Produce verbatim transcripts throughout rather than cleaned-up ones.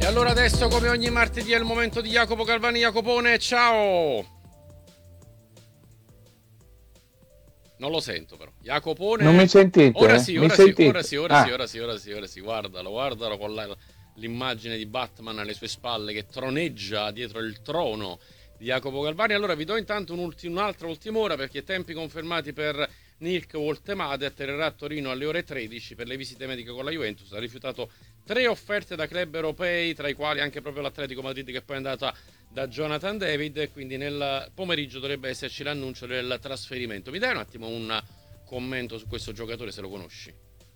E allora adesso, come ogni martedì, è il momento di Jacopo Galvani. Jacopone, ciao! Non lo sento però. Non mi Jacopone. Ora sentite? sì, Mi ora sì, ora sentite? sì, ora sì, Ah, ora sì, ora sì, ora sì. Guardalo, guardalo con la- l'immagine di Batman alle sue spalle che troneggia dietro il trono di Jacopo Galvani. Allora vi do intanto un ulti- un'altra ultima ora perché tempi confermati per Nilk Woltemade. Atterrerà a Torino alle ore tredici per le visite mediche con la Juventus. Ha rifiutato tre offerte da club europei, tra i quali anche proprio l'Atletico Madrid, che poi è andata da Jonathan David, e quindi nel pomeriggio dovrebbe esserci l'annuncio del trasferimento. Mi dai un attimo un commento su questo giocatore, se lo conosci?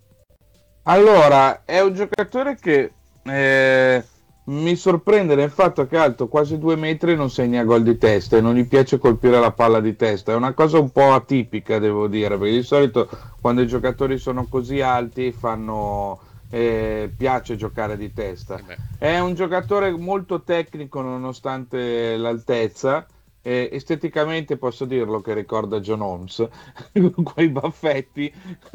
allora, è un giocatore che eh, mi sorprende nel fatto che è alto quasi due metri e non segna gol di testa e non gli piace colpire la palla di testa. È una cosa un po' atipica, devo dire, perché di solito quando i giocatori sono così alti fanno, eh, piace giocare di testa. Eh beh, È un giocatore molto tecnico nonostante l'altezza. Eh, esteticamente posso dirlo che ricorda John Holmes con quei baffetti.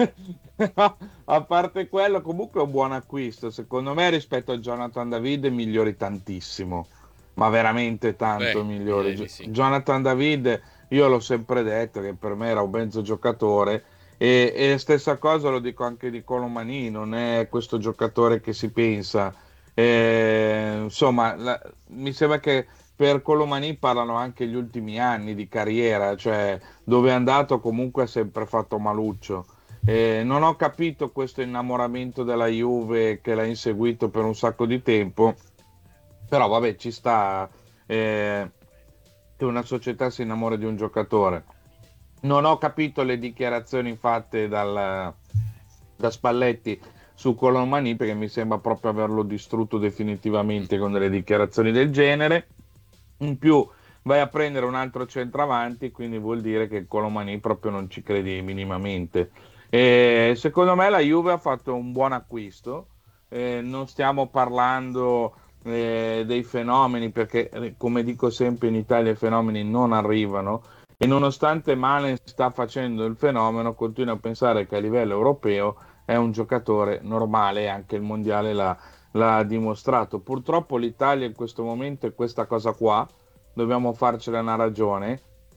A parte quello, comunque è un buon acquisto. Secondo me, rispetto a Jonathan David, migliori tantissimo, ma veramente tanto beh, migliori. direi di Gio- sì. Jonathan David, io l'ho sempre detto che per me era un mezzo giocatore. E, e stessa cosa lo dico anche di Colomani, non è questo giocatore che si pensa. Eh, insomma, la- mi sembra che per Colomani parlano anche gli ultimi anni di carriera, cioè dove è andato comunque ha sempre fatto maluccio. Eh, non ho capito questo innamoramento della Juve che l'ha inseguito per un sacco di tempo, però vabbè, ci sta eh, che una società si innamora di un giocatore. Non ho capito le dichiarazioni fatte dal, da Spalletti su Colomani perché mi sembra proprio averlo distrutto Mm. definitivamente con delle dichiarazioni del genere. In più vai a prendere un altro centravanti, quindi vuol dire che Colomani proprio non ci credi minimamente. E secondo me la Juve ha fatto un buon acquisto. Eh, non stiamo parlando eh, dei fenomeni perché, eh, come dico sempre, in Italia i fenomeni non arrivano e nonostante Mane sta facendo il fenomeno, continuo a pensare che a livello europeo è un giocatore normale e anche il mondiale l'ha, l'ha dimostrato. Purtroppo l'Italia in questo momento è questa cosa qua, dobbiamo farcela una ragione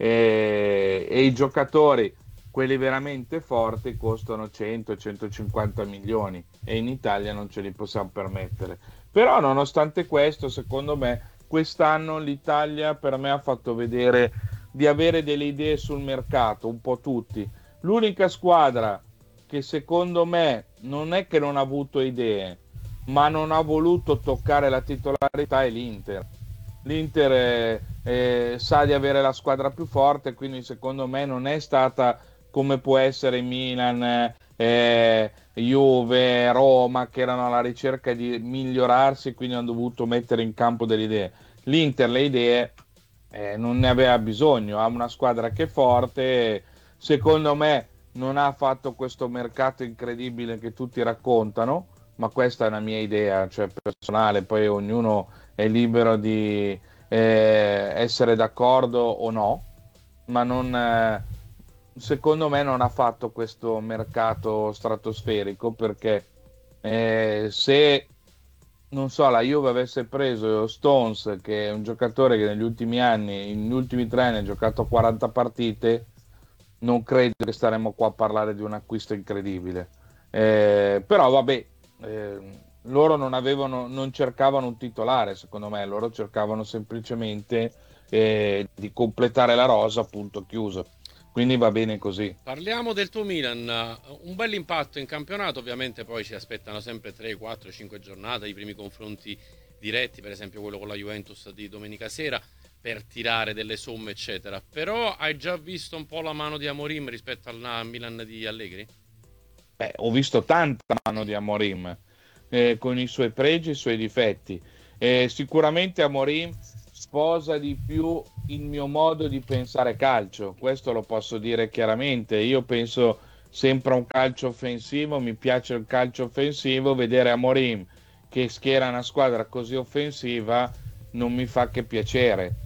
e, e i giocatori, quelli veramente forti, costano cento centocinquanta milioni e in Italia non ce li possiamo permettere. Però nonostante questo, secondo me, quest'anno l'Italia per me ha fatto vedere di avere delle idee sul mercato, un po' tutti. L'unica squadra che secondo me non è che non ha avuto idee, ma non ha voluto toccare la titolarità è l'Inter. L'Inter eh, eh, sa di avere la squadra più forte, quindi secondo me non è stata come può essere Milan, eh, Juve, Roma, che erano alla ricerca di migliorarsi, quindi hanno dovuto mettere in campo delle idee. L'Inter le idee eh, non ne aveva bisogno, ha una squadra che è forte, secondo me non ha fatto questo mercato incredibile che tutti raccontano, ma questa è una mia idea, cioè personale, poi ognuno è libero di eh, essere d'accordo o no, ma non, eh, secondo me non ha fatto questo mercato stratosferico perché eh, se non so, la Juve avesse preso Stones, che è un giocatore che negli ultimi anni, negli ultimi tre anni ha giocato quaranta partite, non credo che staremmo qua a parlare di un acquisto incredibile. Eh, però vabbè, eh, loro non avevano, non cercavano un titolare, secondo me, loro cercavano semplicemente eh, di completare la rosa, punto chiuso. Quindi va bene così. Parliamo del tuo Milan, un bel impatto in campionato, ovviamente poi ci aspettano sempre tre, quattro, cinque giornate, i primi confronti diretti, per esempio quello con la Juventus di domenica sera, per tirare delle somme eccetera. Però hai già visto un po' la mano di Amorim rispetto al Milan di Allegri? Beh, ho visto tanta mano di Amorim, eh, con i suoi pregi e i suoi difetti. Eh, sicuramente Amorim sposa di più il mio modo di pensare calcio, questo lo posso dire chiaramente. Io penso sempre a un calcio offensivo, mi piace il calcio offensivo, vedere Amorim che schiera una squadra così offensiva non mi fa che piacere.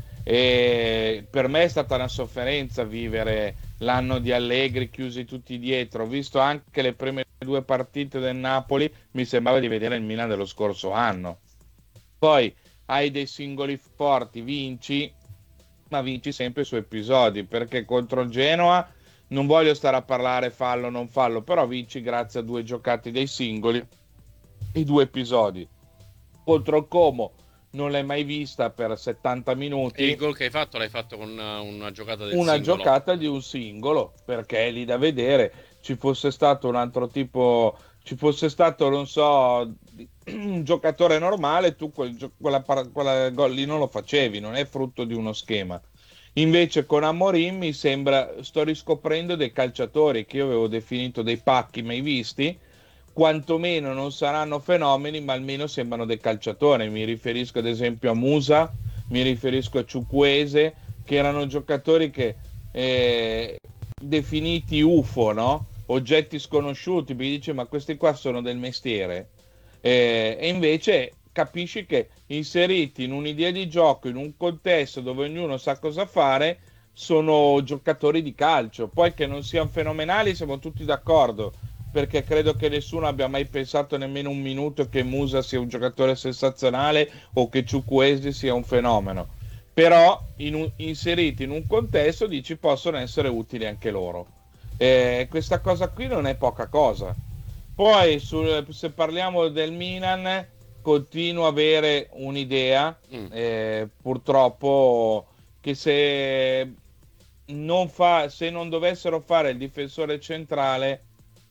E per me è stata una sofferenza vivere l'anno di Allegri chiusi tutti dietro. Ho visto anche le prime due partite del Napoli, mi sembrava di vedere il Milan dello scorso anno. Poi hai dei singoli forti, vinci, ma vinci sempre su episodi, perché contro il Genoa non voglio stare a parlare fallo o non fallo, però vinci grazie a due giocate dei singoli e due episodi. Contro il Como non l'hai mai vista per settanta E il minuti, gol che hai fatto l'hai fatto con una, una giocata del una singolo. giocata di un singolo, perché è lì da vedere. Ci fosse stato un altro tipo, ci fosse stato, non so, un giocatore normale, tu quel, gio- quella, par- quella gol lì non lo facevi, non è frutto di uno schema. Invece con Amorim mi sembra, sto riscoprendo dei calciatori che io avevo definito dei pacchi mai visti, quantomeno non saranno fenomeni, ma almeno sembrano dei calciatori. Mi riferisco ad esempio a Musa, mi riferisco a Ciukwese, che erano giocatori che eh, definiti U F O, no? Oggetti sconosciuti, mi dice ma questi qua sono del mestiere. Eh, e invece capisci che inseriti in un'idea di gioco, in un contesto dove ognuno sa cosa fare, sono giocatori di calcio. Poi che non siano fenomenali siamo tutti d'accordo, perché credo che nessuno abbia mai pensato nemmeno un minuto che Musa sia un giocatore sensazionale o che Ciukwese sia un fenomeno. Però in un- inseriti in un contesto dici possono essere utili anche loro. Eh, questa cosa qui non è poca cosa. Poi sul- se parliamo del Milan, continuo a avere un'idea, Mm. eh, purtroppo, che se non fa, se non dovessero fare il difensore centrale,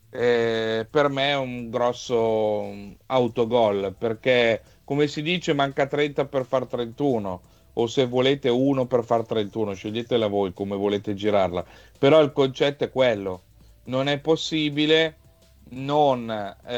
eh, per me è un grosso mm, autogol, perché come si dice manca trenta per far trentuno, o se volete uno per far trentuno, sceglietela voi come volete girarla, però il concetto è quello, non è possibile non,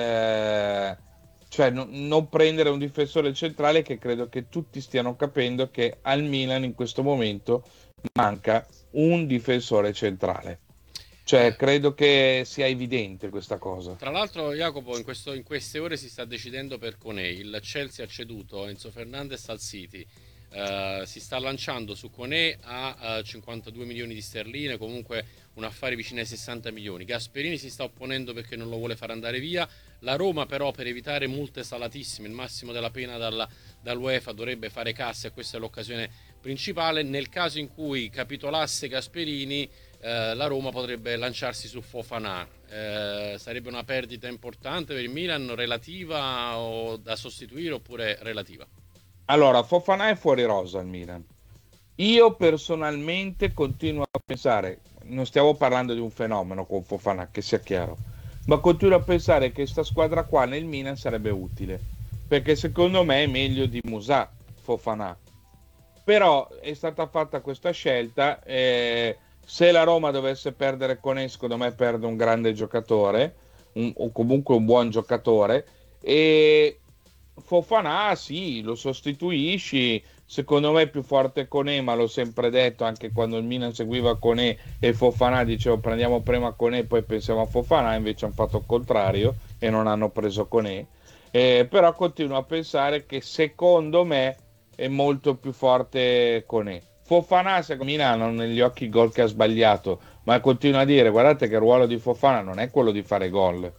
eh, cioè, no- non prendere un difensore centrale, che credo che tutti stiano capendo che al Milan in questo momento manca un difensore centrale. Cioè, Eh, credo che sia evidente questa cosa. Tra l'altro, Jacopo, in, questo- in queste ore si sta decidendo per Conè. Il Chelsea ha ceduto Enzo Fernandez al City. Eh, si sta lanciando su Conè a eh, cinquantadue milioni di sterline, comunque un affare vicino ai sessanta milioni. Gasperini si sta opponendo perché non lo vuole far andare via. La Roma, però, per evitare multe salatissime, il massimo della pena dalla, dall'UEFA, dovrebbe fare cassa, e questa è l'occasione principale. Nel caso in cui capitolasse Gasperini, eh, la Roma potrebbe lanciarsi su Fofana. Eh, sarebbe una perdita importante per il Milan, relativa o da sostituire, oppure relativa? Allora, Fofana è fuori rosa al Milan. Io personalmente continuo a pensare, non stiamo parlando di un fenomeno con Fofana, che sia chiaro, ma continuo a pensare che questa squadra qua nel Milan sarebbe utile, perché secondo me è meglio di Musà Fofana. Però è stata fatta questa scelta, eh, se la Roma dovesse perdere con secondo me perde un grande giocatore, un- o comunque un buon giocatore, e Fofana sì, lo sostituisci, secondo me è più forte Conè, ma l'ho sempre detto anche quando il Milan seguiva Conè e Fofana, dicevo prendiamo prima Conè poi pensiamo a Fofana, invece hanno fatto il contrario e non hanno preso Conè. Eh, però continuo a pensare che secondo me è molto più forte Conè. Fofana, secondo me, Milano negli occhi il gol che ha sbagliato, ma continuo a dire, guardate che il ruolo di Fofana non è quello di fare gol.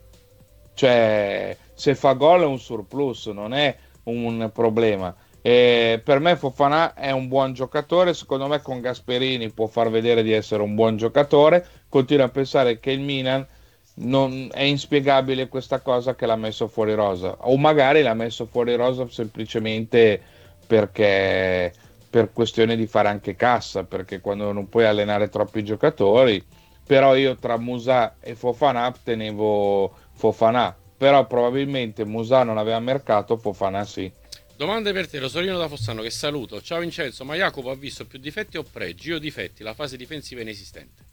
Cioè, se fa gol è un surplus, non è un problema. E per me Fofana è un buon giocatore, secondo me con Gasperini può far vedere di essere un buon giocatore. Continuo a pensare che il Milan non è inspiegabile questa cosa che l'ha messo fuori rosa, o magari l'ha messo fuori rosa semplicemente perché per questione di fare anche cassa, perché quando non puoi allenare troppi giocatori, però io tra Musa e Fofana tenevo Fofana, però probabilmente Musa non aveva mercato, Fofana sì. Domande per te, Rosolino da Fossano, che saluto. Ciao Vincenzo, ma Jacopo ha visto più difetti o pregi? Io difetti, la fase difensiva è inesistente.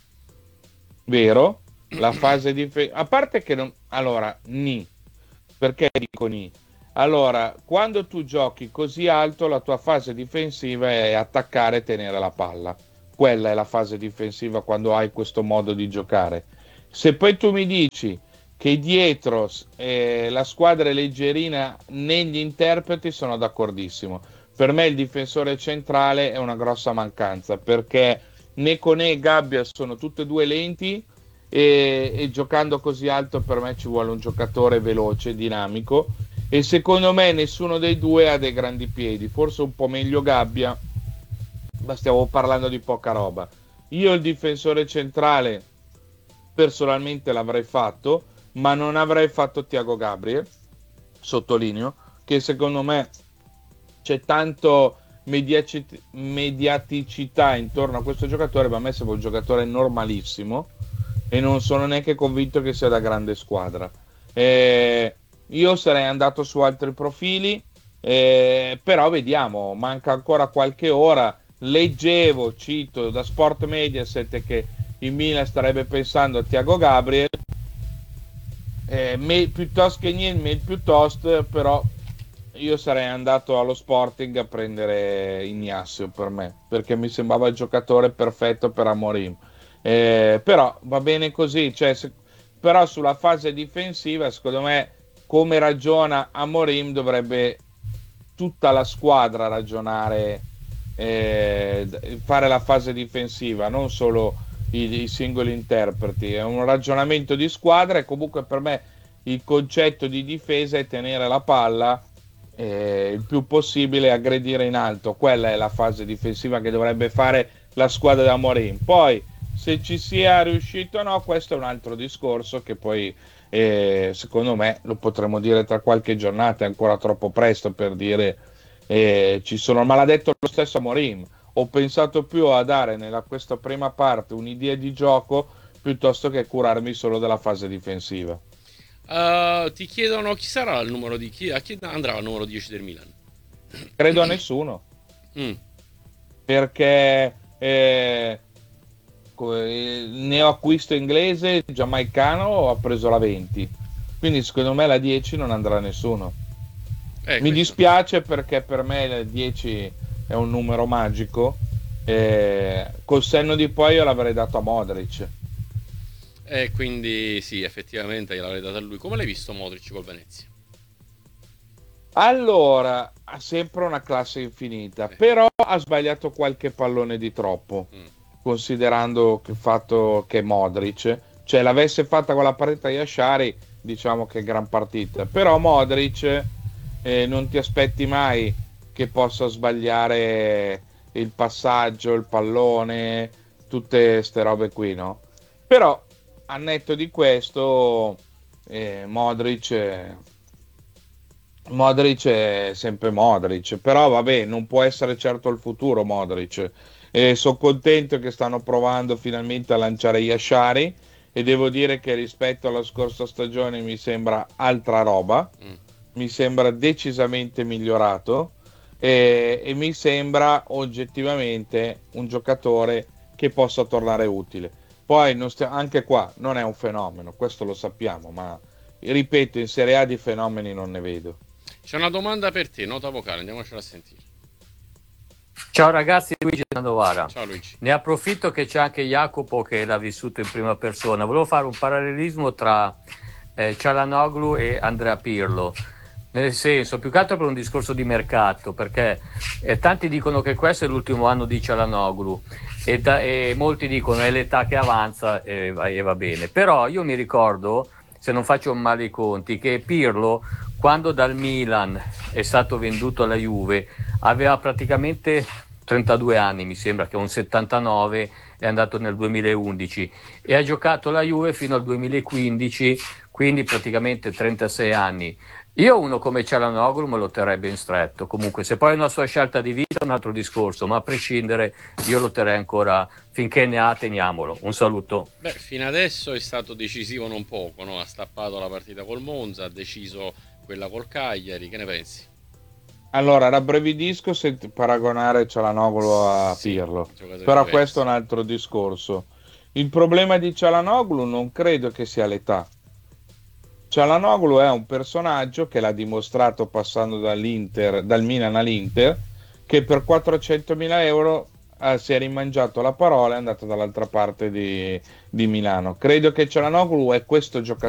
Vero? La fase di... A parte che non... Allora, ni. Perché dico ni? Allora, quando tu giochi così alto, la tua fase difensiva è attaccare e tenere la palla. Quella è la fase difensiva quando hai questo modo di giocare. Se poi tu mi dici che dietro eh, la squadra è leggerina negli interpreti, sono d'accordissimo. Per me il difensore centrale è una grossa mancanza, perché Neco e Gabbia sono tutti e due lenti, e, e giocando così alto per me ci vuole un giocatore veloce, dinamico, e secondo me nessuno dei due ha dei grandi piedi, forse un po' meglio Gabbia, ma stiamo parlando di poca roba. Io il difensore centrale personalmente l'avrei fatto, ma non avrei fatto Thiago Gabriel, sottolineo, che secondo me c'è tanto mediaci- mediaticità intorno a questo giocatore, ma a me sembra un giocatore normalissimo e non sono neanche convinto che sia da grande squadra. Eh, io sarei andato su altri profili, eh, però vediamo, manca ancora qualche ora. Leggevo, cito da Sport Mediaset, che il Milan starebbe pensando a Thiago Gabriel, eh, me, piuttosto che niente, piuttosto, però io sarei andato allo Sporting a prendere Ignacio, per me, perché mi sembrava il giocatore perfetto per Amorim. Eh, però va bene così, cioè, se, però sulla fase difensiva secondo me, come ragiona Amorim, dovrebbe tutta la squadra ragionare, eh, fare la fase difensiva, non solo i, i singoli interpreti. È un ragionamento di squadra e comunque per me il concetto di difesa è tenere la palla eh, il più possibile, aggredire in alto. Quella è la fase difensiva che dovrebbe fare la squadra da Amorim. Poi se ci sia riuscito o no, questo è un altro discorso che poi eh, secondo me lo potremo dire tra qualche giornata, è ancora troppo presto per dire eh, ci sono, ma l'ha detto lo stesso Amorim. Ho pensato più a dare nella questa prima parte un'idea di gioco piuttosto che curarmi solo della fase difensiva. Uh, ti chiedono chi sarà il numero di chi, a chi andrà il numero dieci del Milan? Credo a nessuno, mm. perché eh, il neoacquisto inglese giamaicano ha preso la venti, quindi secondo me la dieci non andrà a nessuno. eh, Mi questo. dispiace perché per me la dieci è un numero magico, eh, col senno di poi io l'avrei dato a Modric. E quindi sì, effettivamente gliel'avrei data a lui. Come l'hai visto Modric col Venezia? Allora, ha sempre una classe infinita, Eh. però ha sbagliato qualche pallone di troppo, Mm. considerando il fatto che Modric, cioè l'avesse fatta con la partita di Yashari, diciamo che gran partita, però Modric eh, non ti aspetti mai che possa sbagliare il passaggio, il pallone, tutte ste robe qui, no? Però a netto di questo eh, Modric Modric è sempre Modric, però vabbè, non può essere certo il futuro Modric. E sono contento che stanno provando finalmente a lanciare Yashari e devo dire che rispetto alla scorsa stagione mi sembra altra roba, Mm. mi sembra decisamente migliorato e, e mi sembra oggettivamente un giocatore che possa tornare utile. Poi non stia- anche qua non è un fenomeno, questo lo sappiamo, ma ripeto, in Serie A di fenomeni non ne vedo. C'è una domanda per te, nota vocale, andiamocela a sentire. Ciao ragazzi, Luigi da Novara. Ciao Luigi. Ne approfitto che c'è anche Jacopo che l'ha vissuto in prima persona. Volevo fare un parallelismo tra eh, Çalhanoğlu e Andrea Pirlo. Nel senso, più che altro per un discorso di mercato, perché eh, tanti dicono che questo è l'ultimo anno di Çalhanoğlu e, da, e molti dicono è l'età che avanza e va, e va bene. Però io mi ricordo, se non faccio male i conti, che Pirlo, quando dal Milan è stato venduto alla Juve, aveva praticamente trentadue anni, mi sembra che un settantanove, è andato nel duemilaundici e ha giocato la Juve fino al duemilaquindici, quindi praticamente trentasei anni. Io uno come Çalhanoğlu me lo terrebbe in stretto, comunque se poi è una sua scelta di vita è un altro discorso, ma a prescindere io lo terrei ancora, finché ne ha teniamolo. Un saluto. Beh, fino adesso è stato decisivo non poco, no? Ha stappato la partita col Monza, ha deciso quella col Cagliari, che ne pensi? Allora, rabbrividisco se paragonare Çalhanoğlu a Sì, Pirlo, giocatori però diversi. questo è un altro discorso. Il problema di Çalhanoğlu non credo che sia l'età. Çalhanoğlu è un personaggio che l'ha dimostrato passando dall'Inter, dal Milan all'Inter, che per quattrocentomila euro eh, si è rimangiato la parola e è andato dall'altra parte di, di Milano. Credo che Çalhanoğlu è questo giocatore